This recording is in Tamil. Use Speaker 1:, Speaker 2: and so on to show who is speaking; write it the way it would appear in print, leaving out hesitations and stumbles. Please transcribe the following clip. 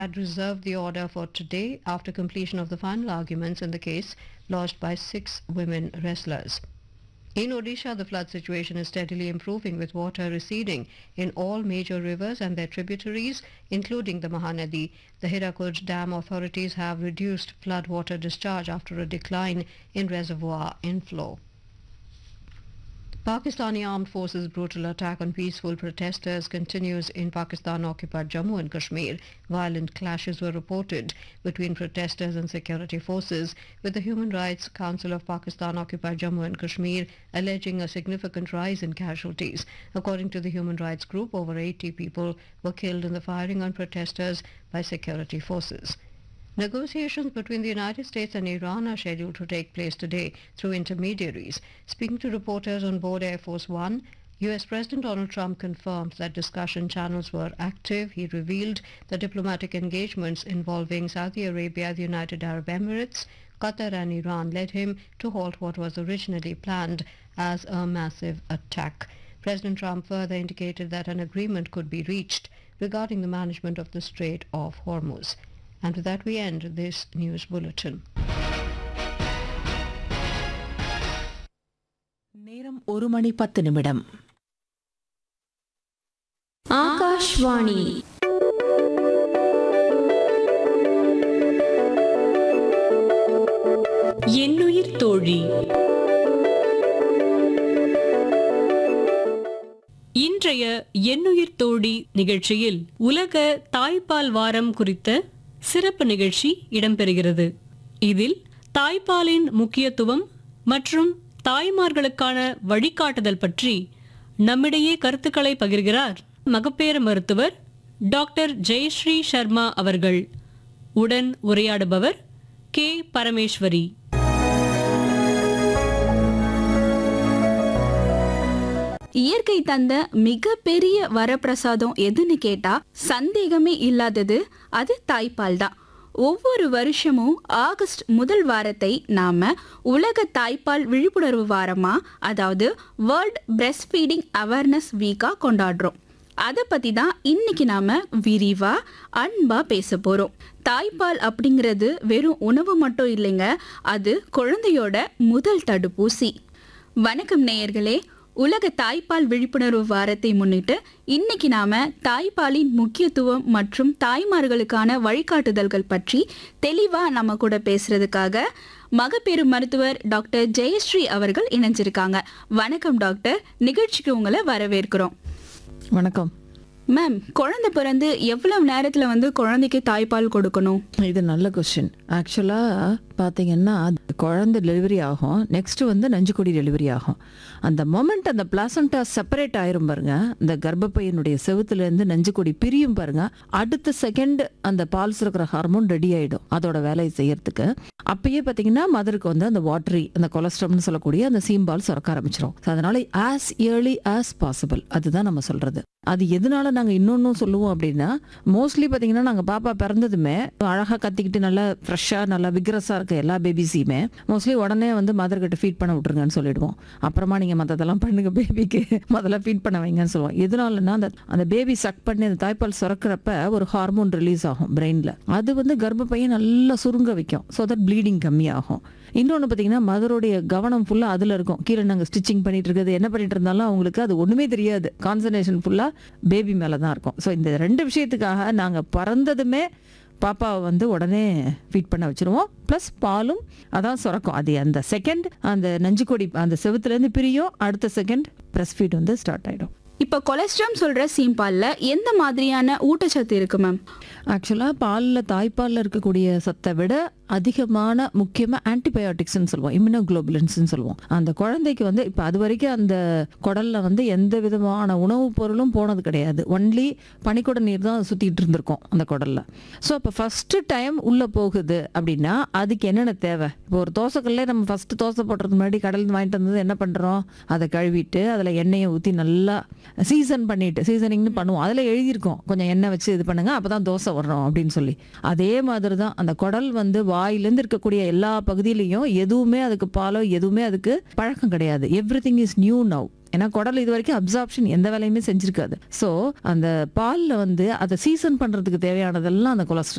Speaker 1: had reserved the order for today after completion of the final arguments in the case lodged by 6 women wrestlers. In Odisha, the flood situation is steadily improving with water receding in all major rivers and their tributaries, including the Mahanadi. The Hirakud Dam authorities have reduced flood water discharge after a decline in reservoir inflow. Pakistani armed forces' brutal attack on peaceful protesters continues in Pakistan-occupied Jammu and Kashmir. Violent clashes were reported between protesters and security forces, with the Human Rights Council of Pakistan-occupied Jammu and Kashmir alleging a significant rise in casualties. According to the human rights group, over 80 people were killed in the firing on protesters by security forces. Negotiations between the United States and Iran are scheduled to take place today through intermediaries. Speaking to reporters on board Air Force One, U.S. President Donald Trump confirmed that discussion channels were active. He revealed the diplomatic engagements involving Saudi Arabia, the United Arab Emirates, Qatar and Iran led him to halt what was originally planned as a massive attack. President Trump further indicated that an agreement could be reached regarding the management of the Strait of Hormuz. And with that we end this news bulletin.
Speaker 2: நேரம் 1:10.
Speaker 3: ஆகாஷ்வாணி
Speaker 4: என்னுயிர் தோழி. இன்றைய எண்ணுயிர் தோழி நிகழ்ச்சியில் உலக தாய்ப்பால் வாரம் குறித்த சிறப்பு நிகழ்ச்சி இடம்பெறுகிறது. இதில் தாய்ப்பாலின் முக்கியத்துவம் மற்றும் தாய்மார்களுக்கான வழிகாட்டுதல் பற்றி நம்மிடையே கருத்துக்களை பகிர்கிறார் மகப்பேறு மருத்துவர் டாக்டர் ஜெயஸ்ரீ சர்மா அவர்கள். உடன் உரையாடுபவர் கே. பரமேஸ்வரி.
Speaker 3: இயற்கை தந்த மிகப்பெரிய வரப்பிரசாதம் எதுன்னு கேட்டா சந்தேகமே இல்லாதது அது தாய்ப்பால் தான். ஒவ்வொரு வருஷமும் ஆகஸ்ட் முதல் வாரத்தை நாம உலக தாய்ப்பால் விழிப்புணர்வு வாரமா, அதாவது வேர்ல்ட் பிரெஸ்ட் ஃபீடிங் அவேர்னஸ் வீக்கா கொண்டாடுறோம். அதை பத்தி தான் இன்னைக்கு நாம விரிவா அன்பா பேச போறோம். தாய்ப்பால் அப்படிங்கிறது வெறும் உணவு மட்டும் இல்லைங்க, அது குழந்தையோட முதல் தடுப்பூசி. வணக்கம் நேயர்களே, உலக தாய்ப்பால் விழிப்புணர்வு வாரத்தை முன்னிட்டு இன்னைக்கு நாம தாய்ப்பாலின் முக்கியத்துவம் மற்றும் தாய்மார்களுக்கான வழிகாட்டுதல்கள் பற்றி தெளிவா நம்ம கூட பேசுறதுக்காக மகப்பேறு மருத்துவர் டாக்டர் ஜெயஸ்ரீ அவர்கள் இணைஞ்சிருக்காங்க. வணக்கம் டாக்டர், நிகழ்ச்சிக்கு உங்களை வரவேற்கிறோம்.
Speaker 2: வணக்கம்
Speaker 3: மேம். குழந்தை பிறந்து எவ்வளவு நேரத்துல குழந்தைக்கு தாய்ப்பால் கொடுக்கணும்?
Speaker 2: இது நல்ல கொஸ்டின். ஆக்சுவலாக பார்த்தீங்கன்னா குழந்தை டெலிவரி ஆகும், நெக்ஸ்ட் நஞ்சுக்கொடி டெலிவரி ஆகும். அந்த மொமெண்ட் அந்த பிளாசண்டா செப்பரேட் ஆயிரும் பாருங்க, அந்த கர்ப்பப்பையினுடைய செவுத்துலேருந்து நஞ்சுக்கொடி பிரியும் பாருங்க, அடுத்த செகண்ட் அந்த பால் சுரக்கிற ஹார்மோன் ரெடி ஆகிடும் அதோட வேலையை செய்யறதுக்கு. அப்பயே பார்த்தீங்கன்னா மதருக்கு அந்த வாட்டரி, அந்த கொலஸ்ட்ரால்னு சொல்லக்கூடிய அந்த சீம்பால் சுரக்க ஆரம்பிச்சிடும். அதனால ஆஸ் ஏர்லி ஆஸ் பாசிபிள் அதுதான் நம்ம சொல்றது. அது எதனால நாங்கள் இன்னொன்னும் சொல்லுவோம் அப்படின்னா, மோஸ்ட்லி பார்த்தீங்கன்னா நாங்கள் பாப்பா பிறந்ததுமே அழகாக கத்திக்கிட்டு நல்லா ஃப்ரெஷ்ஷாக நல்லா விக்ரஸாக இருக்க எல்லா பேபிஸையுமே மோஸ்ட்லி உடனே மதர்கிட்ட ஃபீட் பண்ண விட்டுருங்கன்னு சொல்லிடுவோம். அப்புறமா நீங்கள் மற்றதெல்லாம் பண்ணுங்க, பேபிக்கு முதல்ல ஃபீட் பண்ண வைங்கன்னு சொல்லுவோம். எதனாலன்னா அந்த பேபி சக் பண்ணி அந்த தாய்ப்பால் சுரக்கிறப்ப ஒரு ஹார்மோன் ரிலீஸ் ஆகும் பிரெயினில். அது கர்ப்பப்பையை நல்லா சுருங்க வைக்கும். ஸோ தட் ப்ளீடிங் கம்மியாகும். இன்னொன்று பார்த்தீங்கன்னா மதருடைய கவனம் ஃபுல்லாக அதில் இருக்கும். கீழே நாங்கள் ஸ்டிச்சிங் பண்ணிட்டு இருக்கிறது என்ன பண்ணிட்டு இருந்தாலும் அவங்களுக்கு அது ஒன்றுமே தெரியாது. கான்சன்ட்ரேஷன் ஃபுல்லாக பேபி மேலே தான் இருக்கும். ஸோ இந்த 2 விஷயத்துக்காக நாங்கள் பிறந்ததுமே பாப்பாவை உடனே ஃபீட் பண்ண வச்சுருவோம். ப்ளஸ் பாலும் அதான் சுரக்கும். அது அந்த செகண்ட் அந்த நஞ்சுக்கொடி அந்த செவுத்துலேருந்து பிரியும், அடுத்த செகண்ட் பிரஸ்ட் ஃபீட் ஸ்டார்ட் ஆகிடும்.
Speaker 3: இப்போ கொலஸ்ட்ரால் சொல்ற சீம்பால்ல எந்த மாதிரியான ஊட்டச்சத்து இருக்கு மேம்?
Speaker 2: ஆக்சுவலாக பாலில் தாய்ப்பாலில் இருக்கக்கூடிய சத்தை விட அதிகமான முக்கியமாக ஆன்டிபயோட்டிக்ஸ்ன்னு சொல்லுவோம், இம்யூனோகுளோபுலின்ஸ்ன்னு சொல்லுவோம். அந்த குழந்தைக்கு இப்போ அது வரைக்கும் அந்த குடலில் எந்த விதமான உணவுப் பொருளும் போனது கிடையாது. ஒன்லி பனிக்குட நீர் தான் சுற்றிட்டு இருந்திருக்கும் அந்த குடலில். ஸோ அப்போ ஃபஸ்ட்டு டைம் உள்ளே போகுது அப்படின்னா அதுக்கு என்னென்ன தேவை? இப்போ ஒரு தோசைக்கல்லே நம்ம ஃபஸ்ட்டு தோசை போடுறதுக்கு முன்னாடி கடலில் வாங்கிட்டு வந்தது என்ன பண்ணுறோம்? அதை கழுவிட்டு அதில் எண்ணெயை ஊற்றி நல்லா சீசன் பண்ணிட்டு சீசனிங்னு பண்ணுவோம், அதில் எழுதியிருக்கோம் கொஞ்சம் எண்ணெய் வச்சு இது பண்ணுங்க அப்போ தான் தோசை வரணும் அப்படின்னு சொல்லி. அதே மாதிரி தான் அந்த குடல் வந்து வாயிலேருந்து இருக்கக்கூடிய எல்லா பகுதியிலையும் எதுவுமே அதுக்கு பாலோ எதுவுமே அதுக்கு பழக்கம் கிடையாது. Everything is new now. ஏன்னா குடல் இது வரைக்கும் அப்சார்ப்ஷன் எந்த வேலையுமே செஞ்சிருக்காது. ஸோ அந்த பாலில் வந்து அதை சீசன் பண்ணுறதுக்கு தேவையானதெல்லாம் அந்த கொலஸ்ட்ரால்